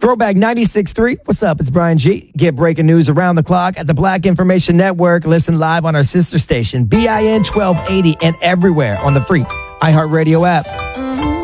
Throwback 96.3. What's up? It's Brian G. Get breaking news around the clock at the Black Information Network. Listen live on our sister station, BIN 1280, and everywhere on the free iHeartRadio app.